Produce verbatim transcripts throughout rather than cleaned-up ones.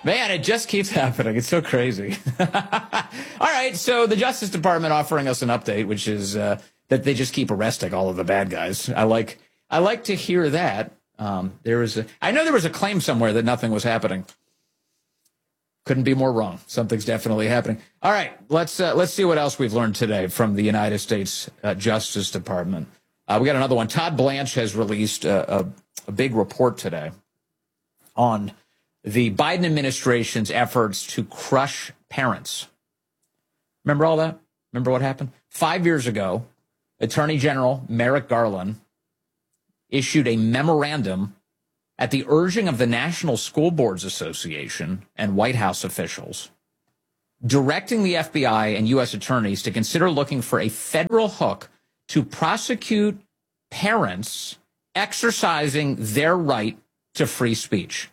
Man, it just keeps happening. It's so crazy. All right, so the Justice Department offering us an update, which is uh, that they just keep arresting all of the bad guys. I like I like to hear that. Um, there was a, I know there was a claim somewhere that nothing was happening. Couldn't be more wrong. Something's definitely happening. All right, let's uh, let's see what else we've learned today from the United States uh, Justice Department. Uh, we got another one. Todd Blanche has released a, a, a big report today on the Biden administration's efforts to crush parents. Remember all that? Remember what happened? Five years ago, Attorney General Merrick Garland issued a memorandum at the urging of the National School Boards Association and White House officials, directing the F B I and U S attorneys to consider looking for a federal hook to prosecute parents exercising their right to free speech.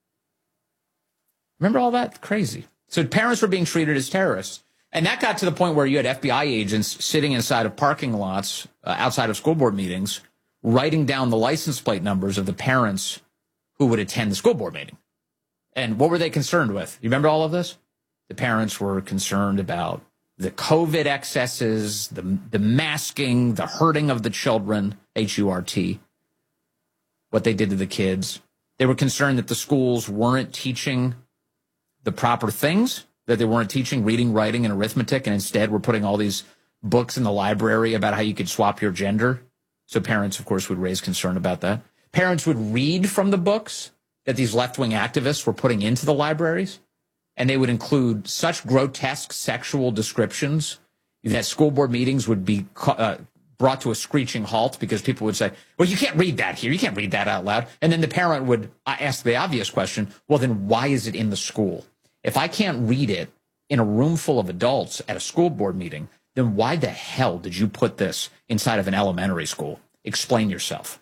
Remember all that? Crazy. So parents were being treated as terrorists. And that got to the point where you had F B I agents sitting inside of parking lots uh, outside of school board meetings, writing down the license plate numbers of the parents who would attend the school board meeting. And what were they concerned with? You remember all of this? The parents were concerned about the COVID excesses, the, the masking, the hurting of the children, H U R T, what they did to the kids. They were concerned that the schools weren't teaching the proper things, that they weren't teaching reading, writing, and arithmetic, and instead were putting all these books in the library about how you could swap your gender. So parents, of course, would raise concern about that. Parents would read from the books that these left-wing activists were putting into the libraries, and they would include such grotesque sexual descriptions that school board meetings would be uh, brought to a screeching halt because people would say, well, you can't read that here. You can't read that out loud. And then the parent would ask the obvious question, well, then why is it in the school? If I can't read it in a room full of adults at a school board meeting, then why the hell did you put this inside of an elementary school? Explain yourself.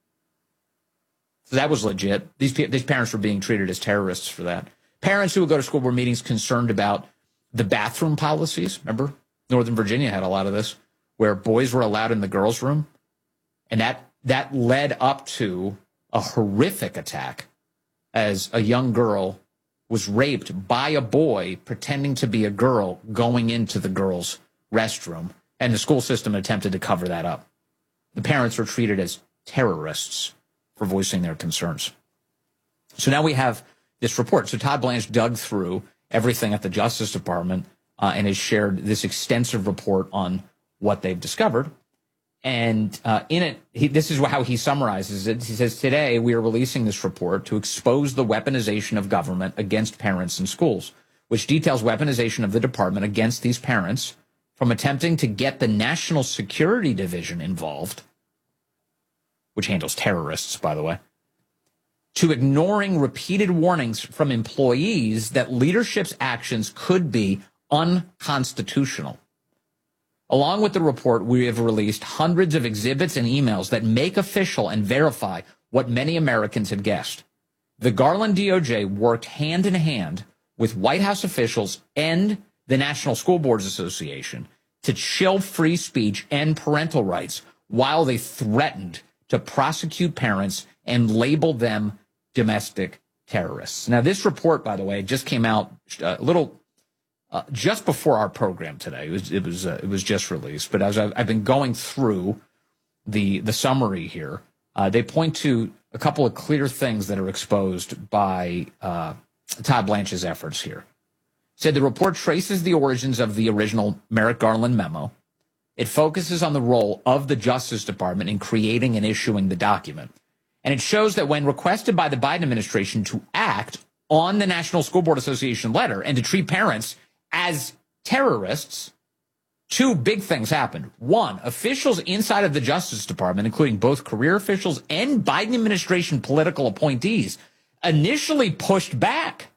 So that was legit. These, these parents were being treated as terrorists for that. Parents who would go to school board meetings concerned about the bathroom policies. Remember, Northern Virginia had a lot of this, where boys were allowed in the girls' room. And that that led up to a horrific attack as a young girl was raped by a boy pretending to be a girl going into the girls' restroom. And the school system attempted to cover that up. The parents were treated as terrorists for voicing their concerns. So now we have this report. So Todd Blanche dug through everything at the Justice Department uh, and has shared this extensive report on what they've discovered. And uh, in it, he, this is how he summarizes it. He says, today we are releasing this report to expose the weaponization of government against parents in schools, which details weaponization of the department against these parents from attempting to get the National Security Division involved, which handles terrorists, by the way, to ignoring repeated warnings from employees that leadership's actions could be unconstitutional. Along with the report, we have released hundreds of exhibits and emails that make official and verify what many Americans had guessed. The Garland D O J worked hand in hand with White House officials and the National School Boards Association to chill free speech and parental rights while they threatened to prosecute parents and label them domestic terrorists. Now, this report, by the way, just came out a little Uh, just before our program today. It was it was uh, it was just released. But as I've, I've been going through the the summary here, uh, they point to a couple of clear things that are exposed by uh, Todd Blanche's efforts here. Said the report traces the origins of the original Merrick Garland memo. It focuses on the role of the Justice Department in creating and issuing the document, and it shows that when requested by the Biden administration to act on the National School Board Association letter and to treat parents as terrorists, two big things happened. One, officials inside of the Justice Department, including both career officials and Biden administration political appointees, initially pushed back,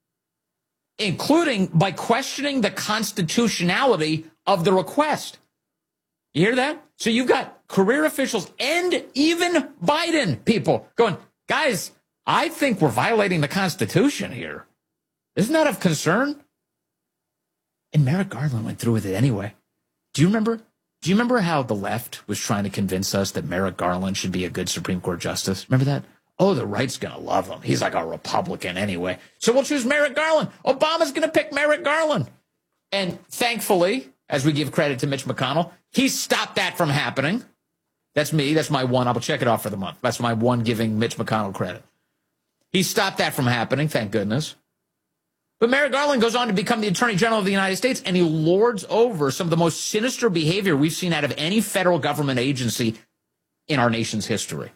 including by questioning the constitutionality of the request. You hear that? So you've got career officials and even Biden people going, guys, I think we're violating the Constitution here. Isn't that of concern? And Merrick Garland went through with it anyway. Do you remember? Do you remember how the left was trying to convince us that Merrick Garland should be a good Supreme Court justice? Remember that? Oh, the right's going to love him. He's like a Republican anyway. So we'll choose Merrick Garland. Obama's going to pick Merrick Garland. And thankfully, as we give credit to Mitch McConnell, he stopped that from happening. That's me. That's my one. I'll check it off for the month. That's my one giving Mitch McConnell credit. He stopped that from happening, thank goodness. But Merrick Garland goes on to become the Attorney General of the United States, and he lords over some of the most sinister behavior we've seen out of any federal government agency in our nation's history.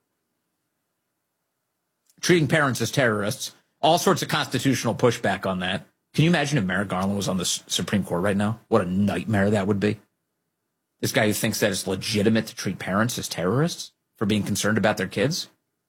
Treating parents as terrorists, all sorts of constitutional pushback on that. Can you imagine if Merrick Garland was on the Supreme Court right now? What a nightmare that would be. This guy who thinks that it's legitimate to treat parents as terrorists for being concerned about their kids.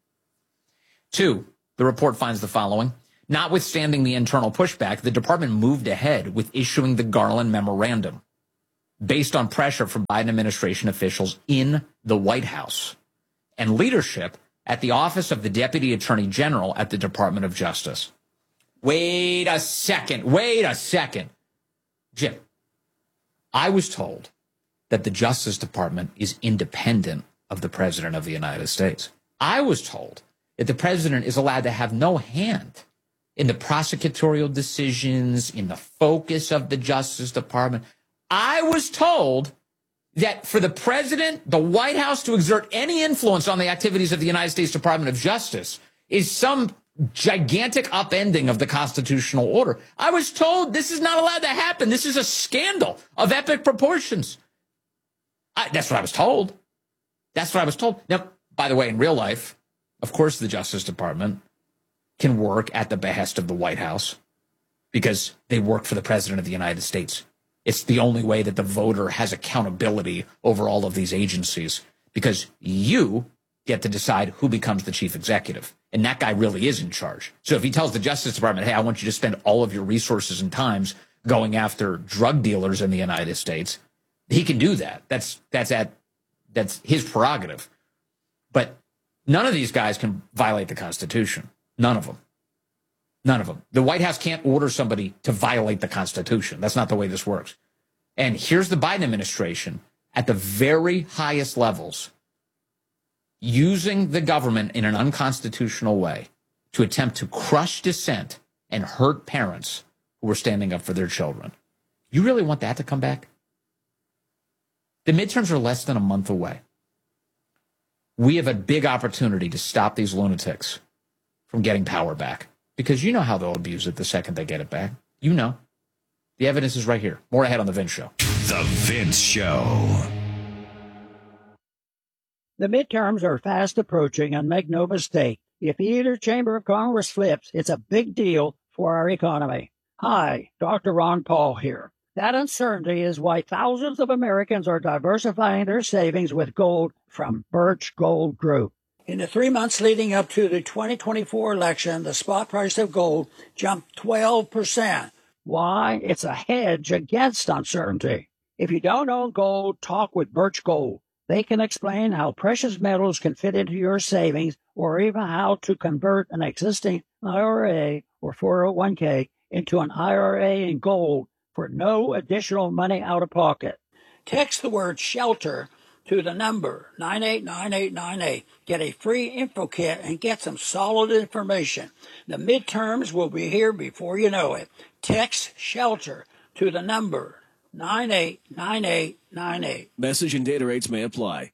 Two, the report finds the following. Notwithstanding the internal pushback, the department moved ahead with issuing the Garland Memorandum based on pressure from Biden administration officials in the White House and leadership at the Office of the Deputy Attorney General at the Department of Justice. Wait a second. Wait a second. Jim, I was told that the Justice Department is independent of the President of the United States. I was told that the President is allowed to have no hand in the prosecutorial decisions, in the focus of the Justice Department. I was told that for the President, the White House to exert any influence on the activities of the United States Department of Justice is some gigantic upending of the constitutional order. I was told this is not allowed to happen. This is a scandal of epic proportions. I, that's what I was told. That's what I was told. Now, by the way, in real life, of course, the Justice Department can work at the behest of the White House because they work for the President of the United States. It's the only way that the voter has accountability over all of these agencies because you get to decide who becomes the chief executive. And that guy really is in charge. So if he tells the Justice Department, hey, I want you to spend all of your resources and times going after drug dealers in the United States, he can do that. That's that's at that's his prerogative. But none of these guys can violate the Constitution. None of them. None of them. The White House can't order somebody to violate the Constitution. That's not the way this works. And here's the Biden administration at the very highest levels using the government in an unconstitutional way to attempt to crush dissent and hurt parents who were standing up for their children. You really want that to come back? The midterms are less than a month away. We have a big opportunity to stop these lunatics from getting power back because you know how they'll abuse it the second they get it back. You know. The evidence is right here. More ahead on The Vince Show. The Vince Show. The midterms are fast approaching, and make no mistake, if either chamber of Congress flips, it's a big deal for our economy. Hi, Doctor Ron Paul here. That uncertainty is why thousands of Americans are diversifying their savings with gold from Birch Gold Group. In the three months leading up to the twenty twenty-four election, the spot price of gold jumped twelve percent. Why? It's a hedge against uncertainty. If you don't own gold, talk with Birch Gold. They can explain how precious metals can fit into your savings or even how to convert an existing I R A or four oh one k into an I R A in gold for no additional money out of pocket. Text the word SHELTER to the number nine eight nine eight nine eight. Get a free info kit and get some solid information. The midterms will be here before you know it. Text SHELTER to the number nine eight nine eight nine eight. Message and data rates may apply.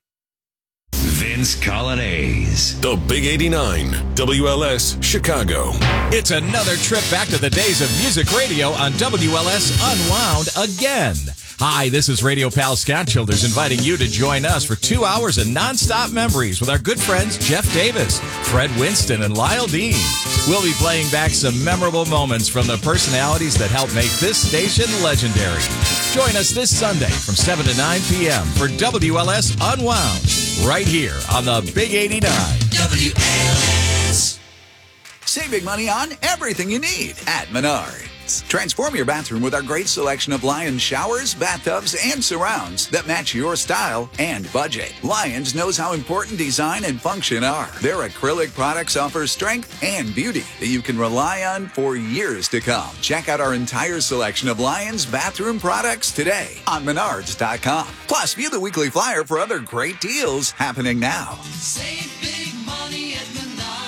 Vince Coglianese. The Big eighty-nine, W L S, Chicago. It's another trip back to the days of music radio on W L S Unwound again. Hi, this is Radio Pal Scott Childers inviting you to join us for two hours of nonstop memories with our good friends Jeff Davis, Fred Winston, and Lyle Dean. We'll be playing back some memorable moments from the personalities that helped make this station legendary. Join us this Sunday from seven to nine p.m. for W L S Unwound, right here on the Big eighty-nine. W L S. Save big money on everything you need at Menards. Transform your bathroom with our great selection of Lions showers, bathtubs, and surrounds that match your style and budget. Lions knows how important design and function are. Their acrylic products offer strength and beauty that you can rely on for years to come. Check out our entire selection of Lions bathroom products today on Menards dot com. Plus, view the weekly flyer for other great deals happening now. Save big money at Menards.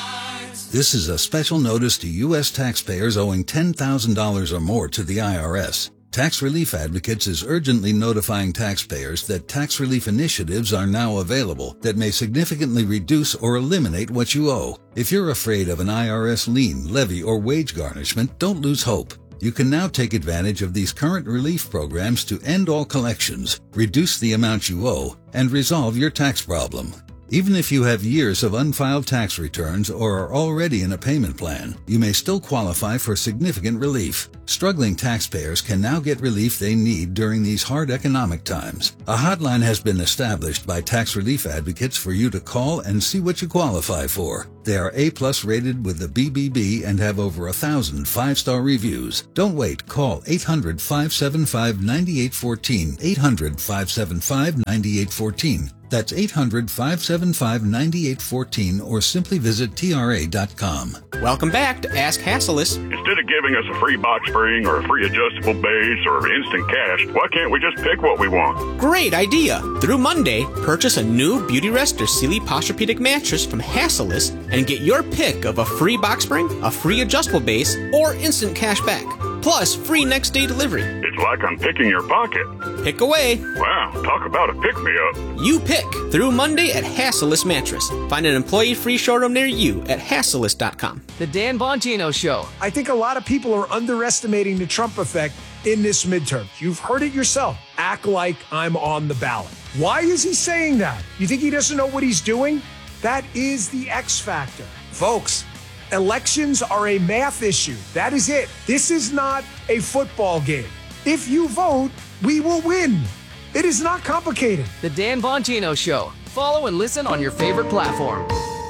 This is a special notice to U S taxpayers owing ten thousand dollars or more to the I R S. Tax Relief Advocates is urgently notifying taxpayers that tax relief initiatives are now available that may significantly reduce or eliminate what you owe. If you're afraid of an I R S lien, levy, or wage garnishment, don't lose hope. You can now take advantage of these current relief programs to end all collections, reduce the amount you owe, and resolve your tax problem. Even if you have years of unfiled tax returns or are already in a payment plan, you may still qualify for significant relief. Struggling taxpayers can now get relief they need during these hard economic times. A hotline has been established by Tax Relief Advocates for you to call and see what you qualify for. They are A-plus rated with the B B B and have over a thousand five-star reviews. Don't wait. Call eight hundred, five seven five, nine eight one four, eight hundred, five seven five, nine eight one four. That's eight hundred, five seven five, nine eight one four or simply visit T R A dot com. Welcome back to Ask Hassleus. Instead of giving us a free box spring or a free adjustable base or instant cash, why can't we just pick what we want? Great idea! Through Monday, purchase a new Beauty Rest or Sealy Posturepedic mattress from Hassleus and get your pick of a free box spring, a free adjustable base, or instant cash back. Plus, free next day delivery. It's like I'm picking your pocket. Pick away. Wow, talk about a pick-me-up. You pick through Monday at Hassleus Mattress. Find an employee-free showroom near you at Hassleus dot com. The Dan Bongino Show. I think a lot of people are underestimating the Trump effect in this midterm. You've heard it yourself. Act like I'm on the ballot. Why is he saying that? You think he doesn't know what he's doing? That is the X factor. Folks, elections are a math issue. That is it. This is not a football game. If you vote, we will win. It is not complicated. The Dan Bongino Show. Follow and listen on your favorite platform.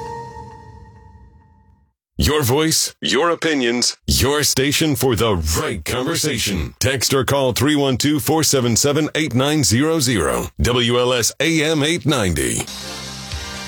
Your voice, your opinions, your station for the right conversation. Text or call three one two, four seven seven, eight nine zero zero. W L S A M eight ninety.